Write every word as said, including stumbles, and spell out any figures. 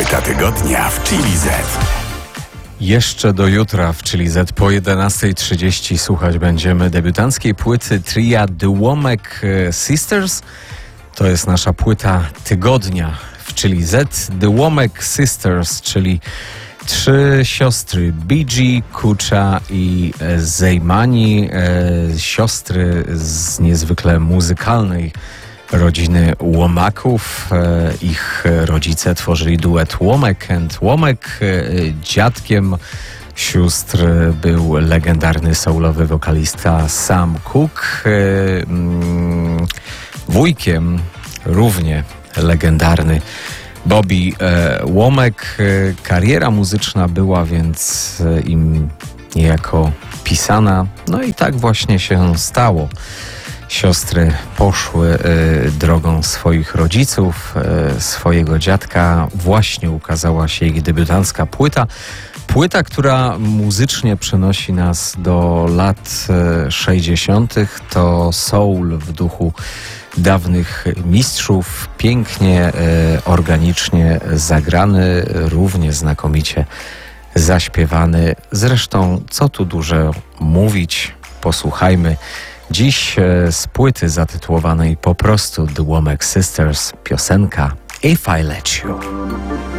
Płyta tygodnia w Chili Z. Jeszcze do jutra w Chili Z po jedenastej trzydzieści słuchać będziemy debiutanckiej płyty tria The Womack Sisters. To jest nasza płyta tygodnia w Chili Z. The Womack Sisters, czyli trzy siostry, Bee, Kucha i Zeymani, e, siostry z niezwykle muzykalnej rodziny Womacków. E, ich rodzice tworzyli duet Womack and Womack. E, dziadkiem sióstr był legendarny soulowy wokalista Sam Cooke. E, mm, wujkiem równie legendarny Bobby e, Womack. E, kariera muzyczna była więc e, im niejako pisana. No i tak właśnie się stało. Siostry poszły e, drogą swoich rodziców, e, swojego dziadka. Właśnie ukazała się ich debiutancka płyta. Płyta, która muzycznie przenosi nas do lat e, sześćdziesiątych. To soul w duchu dawnych mistrzów, pięknie, e, organicznie zagrany, równie znakomicie zaśpiewany. Zresztą, co tu dużo mówić, posłuchajmy dziś e, z płyty zatytułowanej po prostu The Womack Sisters, piosenka If I Let You.